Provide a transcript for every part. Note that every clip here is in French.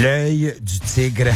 L'œil du tigre.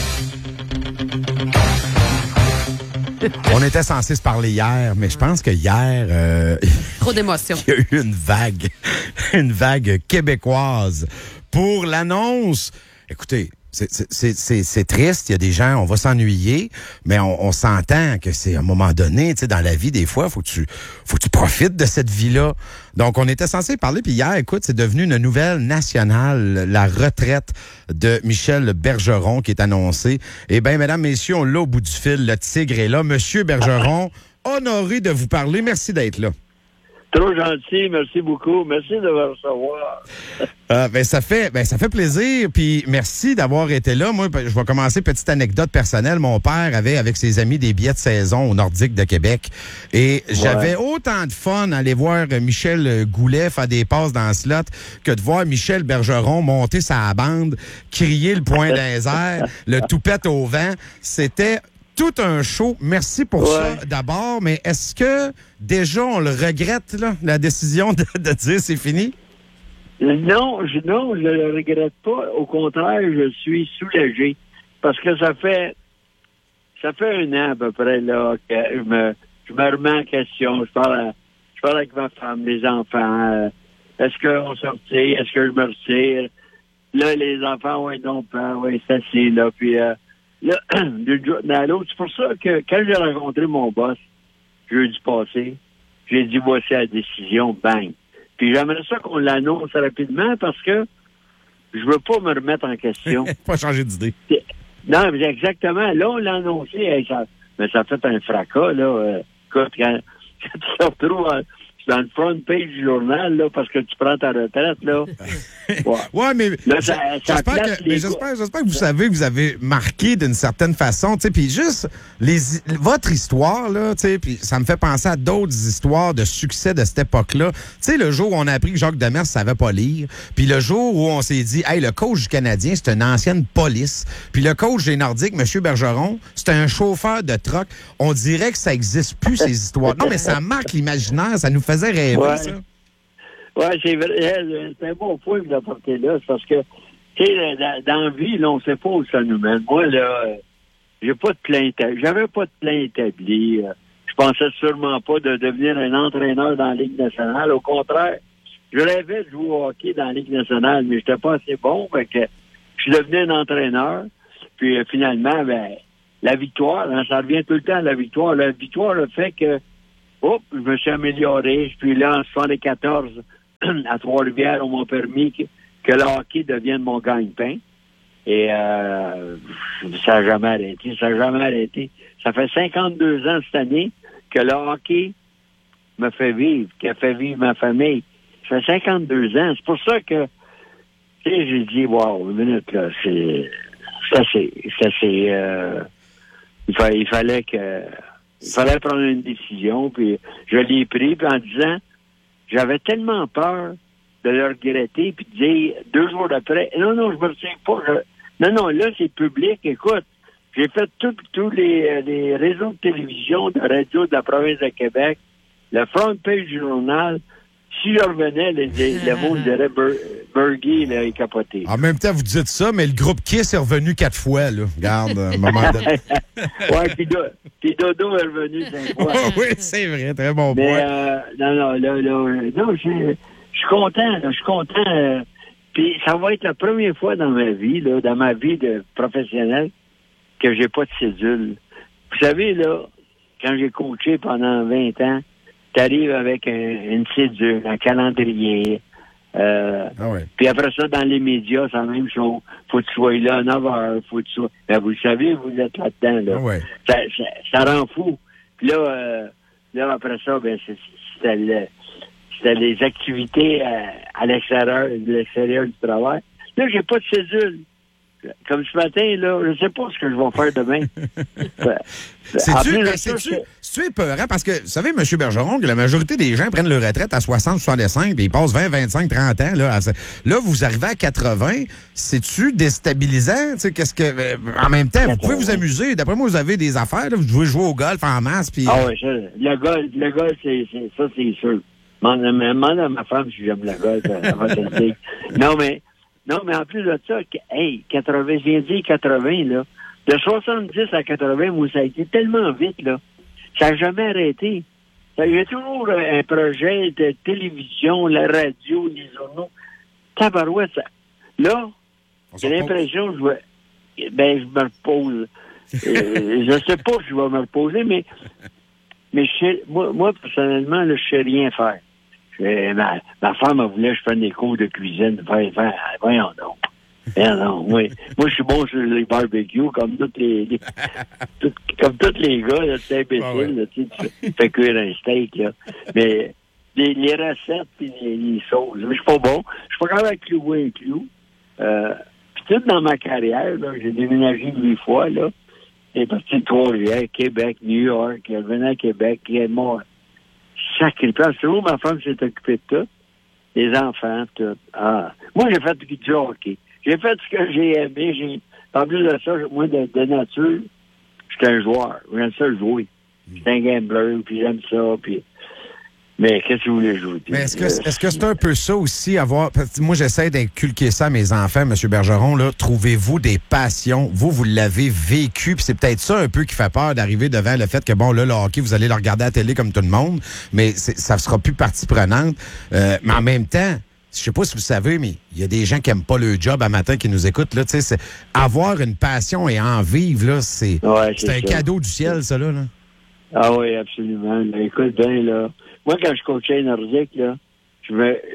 On était censé se parler hier, mais je pense que hier... Trop d'émotions. Il y a eu une vague québécoise pour l'annonce. Écoutez, c'est triste, il y a des gens, on va s'ennuyer, mais on s'entend que c'est à un moment donné, tu sais, dans la vie, des fois, faut que tu profites de cette vie-là. Donc, on était censé parler, puis hier, écoute, c'est devenu une nouvelle nationale, la retraite de Michel Bergeron qui est annoncée. Eh bien, mesdames, messieurs, on l'a au bout du fil, le tigre est là. Monsieur Bergeron, honoré de vous parler, merci d'être là. Trop gentil, merci beaucoup. Merci de me recevoir. Ça fait plaisir, puis merci d'avoir été là. Moi, je vais commencer, petite anecdote personnelle. Mon père avait, avec ses amis, des billets de saison au Nordique de Québec. Et j'avais autant de fun à aller voir Michel Goulet faire des passes dans le slot que de voir Michel Bergeron monter sa bande, crier le point des airs, le toupette au vent. C'était tout un show. Merci pour ça d'abord, mais est-ce que déjà on le regrette, là, la décision de dire c'est fini? Non, je le regrette pas. Au contraire, je suis soulagé parce que ça fait 1 an à peu près là que je me remets en question. Je parle avec ma femme, les enfants. Est-ce qu'on sortit? Est-ce que je me retire? Là, les enfants, donc, c'est assez, là. Puis là, d'une journée à l'autre, c'est pour ça que quand j'ai rencontré mon boss, jeudi passé, j'ai dit voici la décision, bang. Puis j'aimerais ça qu'on l'annonce rapidement parce que je veux pas me remettre en question. Pas changer d'idée. Non, mais exactement. Là, on l'a annoncé. Mais ça fait un fracas, là. Écoute, quand tu te retrouves dans le front page du journal, là, parce que tu prends ta retraite, là. Ouais, mais là, j'espère que vous avez marqué d'une certaine façon, tu sais, puis juste votre histoire, là, tu sais, puis ça me fait penser à d'autres histoires de succès de cette époque-là. Tu sais, le jour où on a appris que Jacques Demers savait pas lire, puis le jour où on s'est dit, hey, le coach du Canadien, c'est une ancienne police, puis le coach des Nordiques, M. Bergeron, c'est un chauffeur de truck. On dirait que ça existe plus, ces histoires. Non, mais ça marque l'imaginaire, ça nous faisait rêver, ça. Oui, c'est vrai. C'est un bon point que vous apportez là. C'est parce que, tu sais, dans la vie, là, on ne sait pas où ça nous mène. Moi, là, j'avais pas de plan établi. Je pensais sûrement pas de devenir un entraîneur dans la Ligue nationale. Au contraire, je rêvais de jouer au hockey dans la Ligue nationale, mais j'étais pas assez bon. Fait que je suis devenu un entraîneur. Puis finalement, la victoire, hein, ça revient tout le temps à la victoire. La victoire, le fait que je me suis amélioré. Puis là, en 74, à Trois-Rivières, on m'a permis que le hockey devienne mon gagne-pain. Et ça n'a jamais arrêté. Ça fait 52 ans cette année que le hockey me fait vivre, qui a fait vivre ma famille. Ça fait 52 ans. C'est pour ça que, tu sais, j'ai dit, wow, une minute, là, il fallait prendre une décision, puis je l'ai pris, puis en disant, j'avais tellement peur de le regretter, puis de dire 2 jours après, non, je me retiens pas. Non, là, c'est public. Écoute, j'ai fait tous les réseaux de télévision, de radio de la province de Québec, le front page du journal. Si je revenais, le monde dirait Bergie, là, est capoté. En même temps, vous dites ça, mais le groupe Kiss est revenu 4 fois, là. Regarde, à un moment donné. Ouais, puis Dodo est revenu 5 fois. Oui, c'est vrai, très bon point. Je suis content. Puis ça va être la première fois dans ma vie, là, dans ma vie de professionnel, que j'ai pas de cédule. Vous savez, là, quand j'ai coaché pendant 20 ans, t'arrives avec une cédule, un calendrier. Puis après ça, dans les médias, c'est la même chose. Faut que tu sois là à 9 heures. Faut que tu sois... Ben, vous le savez, vous êtes là-dedans. Là. Ça rend fou. Puis là, après ça, c'était les activités à l'extérieur du travail. Là, j'ai pas de cédule. Comme ce matin, là, je sais pas ce que je vais faire demain. C'est-tu épeurant? Parce que, vous savez, M. Bergeron, que la majorité des gens prennent leur retraite à 60, 65, puis ils passent 20, 25, 30 ans. Là, vous arrivez à 80. C'est-tu déstabilisant? Qu'est-ce que, en même temps, vous pouvez vous amuser. D'après moi, vous avez des affaires. Là, vous pouvez jouer au golf en masse. Puis... Ah oui, le golf, c'est sûr. Demande à ma femme si j'aime le golf. Elle va te le dire. Non, mais Non, mais en plus de ça, 80, j'ai dit 80, là. De 70 à 80, moi, ça a été tellement vite, là. Ça n'a jamais arrêté. Il y a toujours un projet de télévision, la radio, les journaux. Tabarouette, ça. Là, j'ai l'impression que je me repose. Je sais pas si je vais me reposer, mais moi, personnellement, là, je sais rien faire. Ma femme elle voulait que je fasse des cours de cuisine. Voyons donc. Oui. Moi, je suis bon sur les barbecues, comme tous les gars, là, c'est imbécile, là, tu fais cuire un steak, là. Mais les recettes et les sauces, je suis pas bon. Je suis pas capable de clouer un clou. Puis tout dans ma carrière, là, j'ai déménagé 8 fois, là. J'ai parti de Trois-Rivières, Québec, New York, je revenais à Québec, moi, sacré place. C'est où ma femme s'est occupée de tout. Les enfants, tout. Ah. Moi, j'ai fait du hockey. J'ai fait ce que j'ai aimé. En plus de ça, moi, de nature, j'étais un joueur. J'aime ça jouer. J'étais un gambler, puis j'aime ça, puis... Mais qu'est-ce que vous voulez jouer? Mais est-ce que c'est un peu ça aussi, parce que moi, j'essaie d'inculquer ça à mes enfants, M. Bergeron, là. Trouvez-vous des passions. Vous l'avez vécu, puis c'est peut-être ça un peu qui fait peur d'arriver devant le fait que, bon, là, le hockey, vous allez le regarder à la télé comme tout le monde, mais ça ne sera plus partie prenante. Mais en même temps, je sais pas si vous savez, mais il y a des gens qui n'aiment pas le job à matin qui nous écoutent. Là, avoir une passion et en vivre, là, c'est un cadeau du ciel, ça, là. Ah oui, absolument. Là, écoute bien, là. Moi, quand je coachais nordique, là, je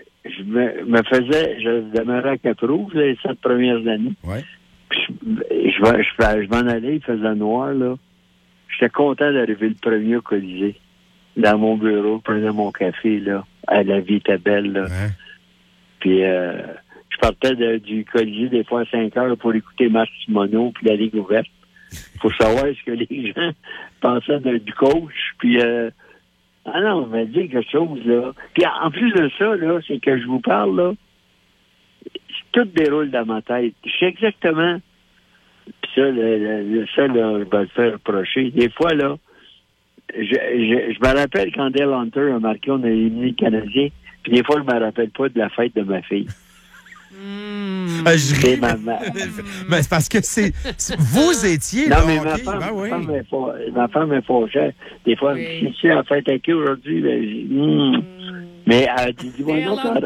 demeurais à Cap-Rouge, les 7 premières années. Ouais. Puis je m'en allais, il faisait noir, là. J'étais content d'arriver le premier au Colisée. Dans mon bureau, je prenais mon café, là. La vie était belle, là. Ouais. Puis, je partais du Colisée des fois à 5 heures pour écouter Marc Simoneau puis la Ligue ouverte. Pour savoir ce que les gens pensaient du coach. Puis, on m'a dit quelque chose, là. Puis, en plus de ça, là, c'est que je vous parle, là, tout déroule dans ma tête. Je sais exactement. Puis ça, là, je vais le faire reprocher. Des fois, là, je me rappelle quand Dale Hunter a marqué, on a éliminé le Canadien. Puis des fois, je me rappelle pas de la fête de ma fille. Mais c'est parce que vous étiez non, là. Mais ma femme est fâchée. Des fois, si tu es en fête avec qui aujourd'hui, mais elle dit, moi, non, quand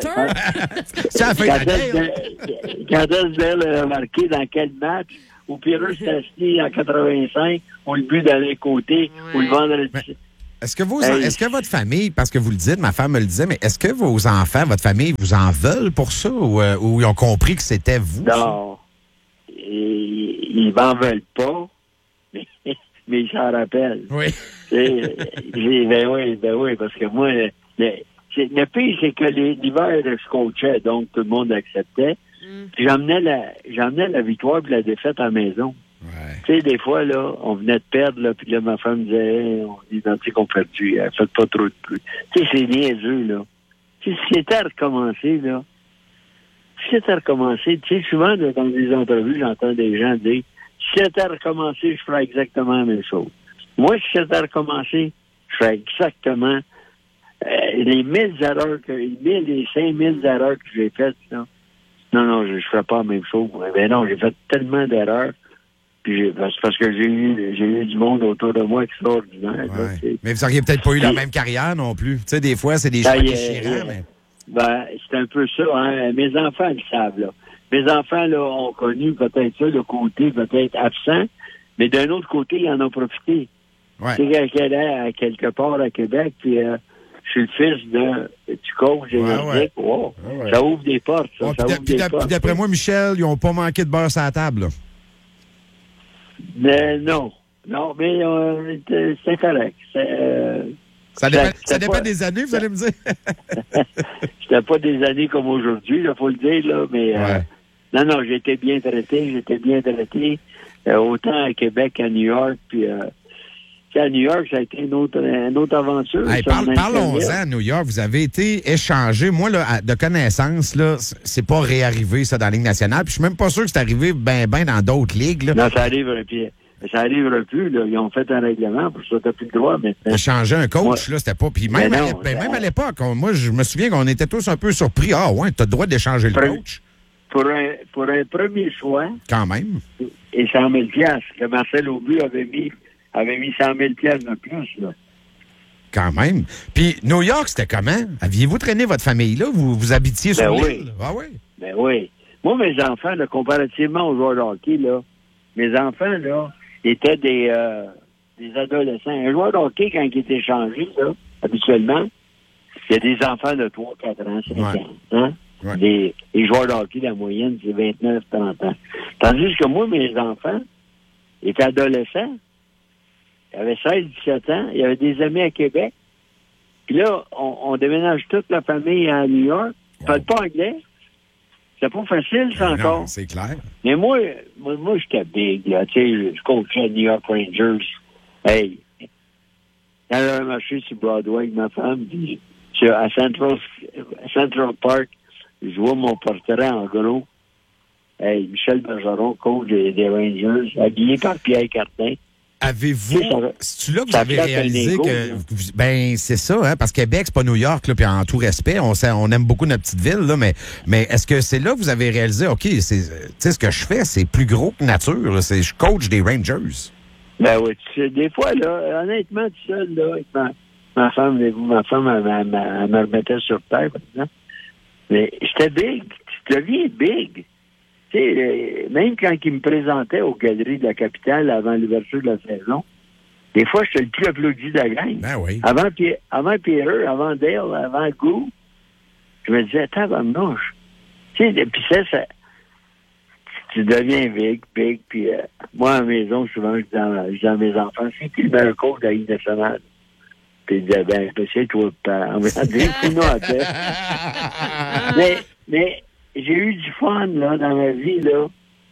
elle a marqué dans quel match, au Pireux s'est assis en 85, ou le but d'aller côté, ou le vendredi. Est-ce que votre famille, parce que vous le dites, ma femme me le disait, mais est-ce que vos enfants, votre famille, vous en veulent pour ça ou ils ont compris que c'était vous? Non. Ils m'en veulent pas, mais ils s'en rappellent. Oui. Ben oui, parce que moi, le pire, c'est que l'hiver, je coachais, donc tout le monde acceptait. Puis j'emmenais la victoire et la défaite à la maison. Ouais. Tu sais, des fois, là, on venait de perdre, là, puis là, ma femme disait, hey, on identique qu'on perdu, faites pas trop de bruit. Tu sais, c'est niaiseux, là. Tu sais, si c'était à recommencer, là, tu sais, souvent, là, dans des entrevues, j'entends des gens dire, si c'était à recommencer, je ferais exactement la même chose. Moi, si c'était à recommencer, je ferais exactement les 1000 erreurs, les 5000 erreurs que j'ai faites, là. Non, je ferais pas la même chose. Ben non, j'ai fait tellement d'erreurs. Puis c'est parce que j'ai eu du monde autour de moi extraordinaire. Ouais. Là, mais vous n'auriez peut-être pas eu la même carrière non plus. Tu sais, des fois, c'est des choix déchirants. Mais... c'est un peu ça. Hein. Mes enfants le savent. Là. Mes enfants là, ont connu peut-être ça, le côté peut-être absent, mais d'un autre côté, ils en ont profité. Ouais. Tu sais, qu'elle est à quelque part à Québec, puis je suis le fils du coach énergique. Wow. Ouais. Ça ouvre des portes. Ça, puis d'après moi, Michel, ils n'ont pas manqué de beurre sur la table. Là. Mais non, mais c'est correct. Ça dépend des années, vous allez me dire. C'était pas des années comme aujourd'hui, il faut le dire, là, mais non, j'ai été bien traité. Autant à Québec qu'à New York, puis à New York, ça a été une autre aventure. Hey, parlons-en à New York. Vous avez été échangé. Moi, là, de connaissance, là, c'est pas réarrivé, ça, dans la Ligue nationale. Puis je suis même pas sûr que c'est arrivé ben dans d'autres ligues. Là. Non, ça arriverait plus. Là. Ils ont fait un règlement pour ça. T'as plus le droit maintenant. Échanger un coach, là, c'était pas. Puis même à l'époque, moi, je me souviens qu'on était tous un peu surpris. Ah, ouais, t'as le droit d'échanger le coach. pour un premier choix, Quand même. et 100 000 que Marcel Aubu avait mis 100 000 de plus, là. Quand même. Puis, New York, c'était comment? Aviez-vous traîné votre famille là? Vous habitiez sur l'île? Ah oui. Ben oui. Moi, mes enfants, là, comparativement aux joueurs de hockey, là, mes enfants, là, étaient des adolescents. Un joueur de hockey, quand il est échangé, là, habituellement, il y a des enfants de 3, 4 ans, 5 ans. Hein? Ouais. Les joueurs de hockey, la moyenne, c'est 29, 30 ans. Tandis que moi, mes enfants étaient adolescents. Ils avaient 16, 17 ans. Il y avait des amis à Québec. Puis là, on déménage toute la famille à New York. Ils parlent pas anglais. C'est pas facile, ça, encore. Non, c'est clair. Mais moi, j'étais big, là. Tu sais, je coachais à New York Rangers. Hey! Quand j'avais marché sur Broadway avec ma femme, puis à Central Park, je vois mon portrait en gros. Hey, Michel Bergeron, coach des Rangers, habillé par Pierre Cartin. Avez-vous, c'est-tu là que vous avez réalisé que, ben, c'est ça, hein, parce que Québec, c'est pas New York, là, puis en tout respect, on aime beaucoup notre petite ville, là, mais est-ce que c'est là que vous avez réalisé, OK, tu sais, ce que je fais, c'est plus gros que nature, là, je coach des Rangers. Ben oui, tu sais, des fois, là, honnêtement, tout seul, là, avec ma femme, elle me remettait sur terre, maintenant. Mais j'étais big, tu deviens big. Tu sais, même quand il me présentait aux Galeries de la Capitale avant l'ouverture de la saison, des fois, j'étais le plus applaudi de la gang. Ben oui. Avant Pierre, avant Dale, avant Gou, je me disais, attends, vamoche. Tu sais, puis ça, tu deviens big, puis moi, à la maison, souvent, je dis à mes enfants, c'est qui le meilleur coach de la Ligue nationale? Puis ils disaient, ben, c'est toi, père. Mais j'ai eu du fun, là, dans ma vie, là.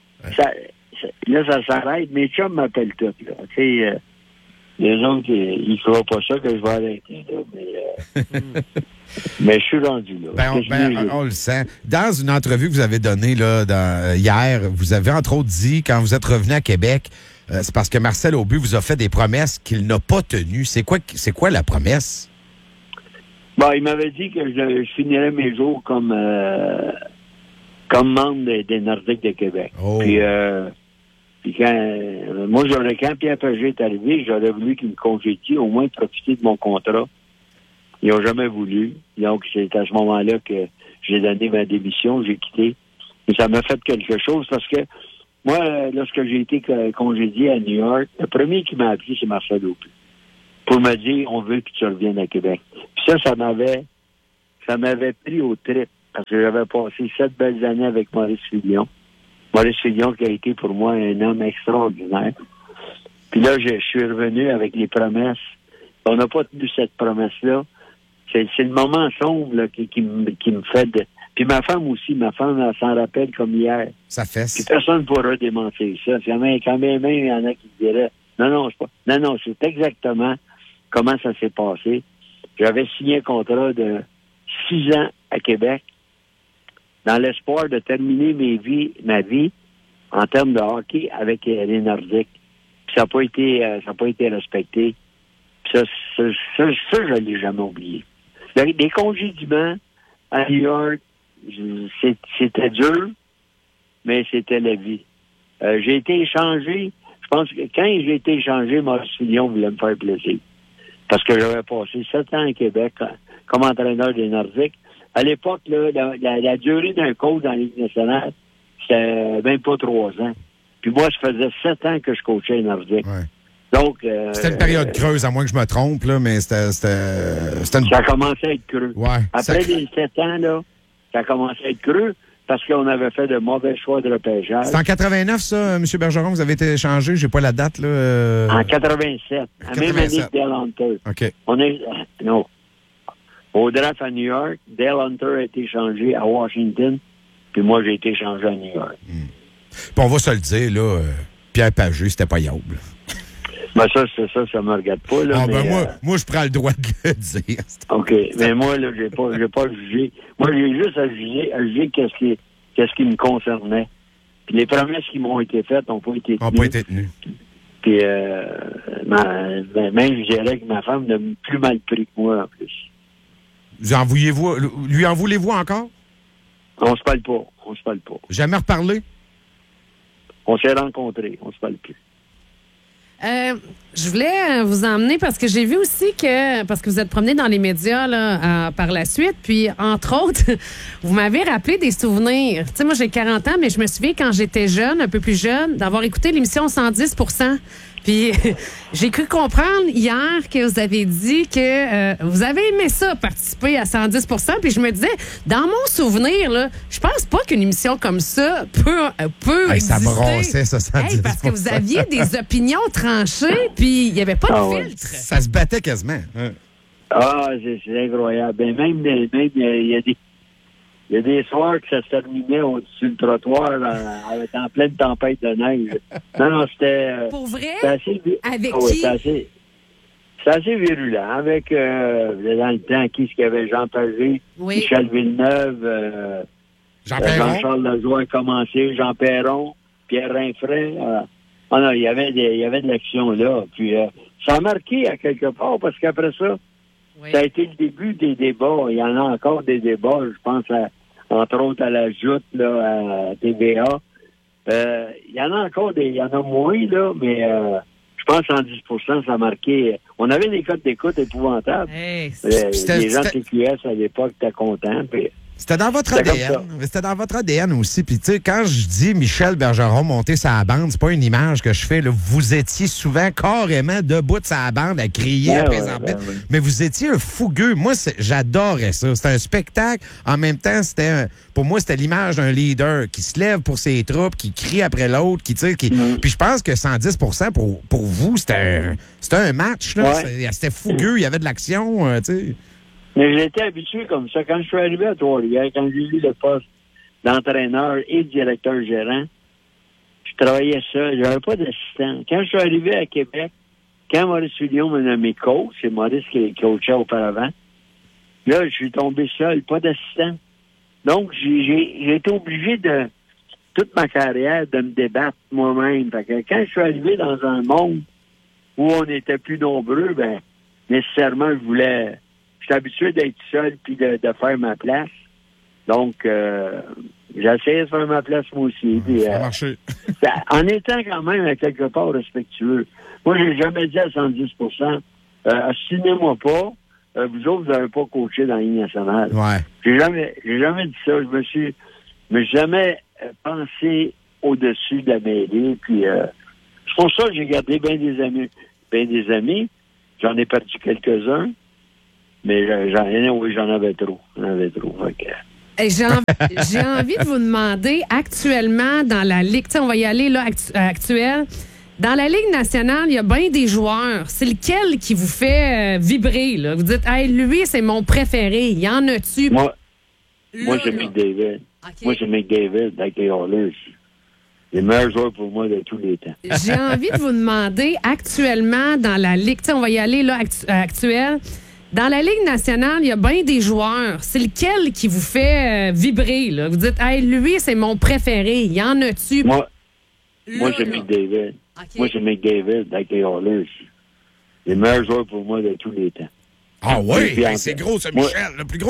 Ça s'arrête. Mes chums m'appellent tout, là. Tu sais, les autres, ils ne feront pas ça que je vais arrêter, là. Mais je suis rendu, là. On le sent. Dans une entrevue que vous avez donnée, là, hier, vous avez, entre autres, dit, quand vous êtes revenu à Québec, c'est parce que Marcel Aubu vous a fait des promesses qu'il n'a pas tenues. C'est quoi la promesse? Bon, il m'avait dit que je finirais mes jours comme membre des Nordiques de Québec. Oh. Puis quand Pierre Pagé est arrivé, j'aurais voulu qu'il me congédie, au moins profiter de mon contrat. Ils n'ont jamais voulu. Donc, c'est à ce moment-là que j'ai donné ma démission, j'ai quitté. Et ça m'a fait quelque chose parce que moi, lorsque j'ai été congédié à New York, le premier qui m'a appelé, c'est Marcel Aubu. Pour me dire, on veut que tu reviennes à Québec. Puis ça m'avait pris au trip. Parce que j'avais passé 7 belles années avec Maurice Fillon. Maurice Fillon qui a été pour moi un homme extraordinaire. Puis là, je suis revenu avec les promesses. On n'a pas tenu cette promesse-là. C'est le moment sombre là, qui me fait de... Puis ma femme aussi, elle s'en rappelle comme hier. Ça fait. Puis personne ne pourra démentir ça. Quand même, il y en a qui diraient, non, c'est exactement comment ça s'est passé. J'avais signé un contrat de 6 ans à Québec dans l'espoir de terminer ma vie en termes de hockey avec les Nordiques. Puis ça n'a pas été respecté. Puis ça, je ne l'ai jamais oublié. Les congédiements à New York, c'était dur, mais c'était la vie. J'ai été échangé. Je pense que quand j'ai été échangé, Maurice Fillon voulait me faire plaisir. Parce que j'avais passé 7 ans à Québec comme entraîneur des Nordiques. À l'époque, là, la durée d'un coach dans la Ligue nationale, c'était même pas 3 ans. Puis moi, ça faisait 7 ans que je coachais les Nordiques. Ouais. Donc, c'était une période creuse, à moins que je me trompe, là, mais c'était une... Ça a commencé à être creux. Ouais, après les 7 ans, là, ça a commencé à être creux parce qu'on avait fait de mauvais choix de repêchage. C'est en 89, ça, M. Bergeron, vous avez été échangé, j'ai pas la date, là. En 87. La même année que Dale Hunter. OK. Non. Au draft à New York, Dale Hunter a été échangé à Washington, puis moi, j'ai été échangé à New York. Puis on va se le dire, là, Pierre Pagé, c'était pas Yoble. Ben ça me regarde pas, là. Ah, mais, moi, je prends le droit de le dire. OK. Mais moi, là, j'ai pas jugé. Moi, j'ai juste à juger qu'est-ce qui me concernait. Puis les promesses qui m'ont été faites n'ont pas été tenues. N'ont pas été tenues. Puis, même, je dirais que ma femme l'a plus mal pris que moi, en plus. Lui en voulez-vous encore? On se parle pas. On se parle pas. Jamais reparlé? On s'est rencontrés. On se parle plus. Je voulais vous emmener parce que j'ai vu aussi parce que vous êtes promené dans les médias là, par la suite, puis entre autres, vous m'avez rappelé des souvenirs. Tu sais, moi j'ai 40 ans, mais je me souviens quand j'étais jeune, un peu plus jeune, d'avoir écouté l'émission 110%. Puis j'ai cru comprendre hier que vous avez dit que vous avez aimé ça, participer à 110%. Puis je me disais, dans mon souvenir, là, je pense pas qu'une émission comme ça peut exister. Ça brassait, ça, 110%. Parce que vous aviez des opinions tranchées, puis il n'y avait pas de filtre. Ça se battait quasiment. Ah, c'est incroyable. Ben, même il y a des soirs que ça se terminait au-dessus du trottoir en pleine tempête de neige. Non, c'était... Pour vrai? Avec qui? C'est assez virulent. Avec, dans le temps, qui est-ce qu'il y avait? Jean Pagé, Michel Villeneuve, Jean-Charles Lajoie a commencé, Jean Perron, Pierre Rinfray. Non, il y avait de l'action là. Puis ça a marqué à quelque part, parce qu'après ça, ça a été le début des débats. Il y en a encore des débats. Je pense entre autres à la Joute, là, à TVA. Il y en a encore il y en a moins, là, mais je pense en 10%, ça a marqué. On avait des codes d'écoute épouvantables. Les gens de TQS à l'époque étaient contents. Puis, c'était dans votre ADN. C'était dans votre ADN aussi. Puis, tu sais, quand je dis Michel Bergeron monter sa bande, c'est pas une image que je fais. Là. Vous étiez souvent carrément debout de sa bande à crier après les arbitres. Mais vous étiez un fougueux. Moi, j'adorais ça. C'était un spectacle. En même temps, pour moi, c'était l'image d'un leader qui se lève pour ses troupes, qui crie après l'autre, qui tire. Puis je pense que 110% pour vous, c'était un match. Là. C'était fougueux. Il y avait de l'action. Tu sais. Mais j'étais habitué comme ça. Quand je suis arrivé à Trois-Rivières, quand j'ai eu le poste d'entraîneur et de directeur gérant, je travaillais seul. J'avais pas d'assistant. Quand je suis arrivé à Québec, quand Maurice Fillon m'a nommé coach, c'est Maurice qui coachait auparavant, là, je suis tombé seul, pas d'assistant. Donc, j'ai été obligé de, toute ma carrière, de me débattre moi-même. Fait que quand je suis arrivé dans un monde où on était plus nombreux, ben, nécessairement, j'étais habitué d'être seul puis de faire ma place. Donc, j'ai essayé de faire ma place moi aussi. Puis, ça a marché. En étant quand même à quelque part respectueux. Moi, j'ai jamais dit à 110%, assinez-moi pas, vous autres, vous n'avez pas coaché dans la Ligue nationale. Ouais. J'ai jamais dit ça. Je me suis jamais pensé au-dessus de la mêlée. Puis, c'est pour ça que j'ai gardé bien des amis. J'en ai perdu quelques-uns. Mais j'en avais trop. J'ai envie de vous demander, actuellement, dans la Ligue, on va y aller là, actuelle, dans la Ligue nationale, il y a bien des joueurs. C'est lequel qui vous fait vibrer? Là? Vous dites, hey, lui, c'est mon préféré. Il y en a-tu? Moi, j'ai McDavid. Okay. Moi, j'ai McDavid avec les Oilers. Les meilleurs joueurs pour moi de tous les temps. J'ai envie de vous demander, actuellement, dans la Ligue, on va y aller là, actuelle, dans la Ligue nationale, il y a bien des joueurs. C'est lequel qui vous fait vibrer? Là? Vous dites, hey, lui, c'est mon préféré. Il y en a-tu? Moi, j'ai McDavid. Okay. Moi, j'ai McDavid avec les Oilers. Les meilleurs joueurs pour moi de tous les temps. Ah oui? C'est gros, ce Michel. Le plus gros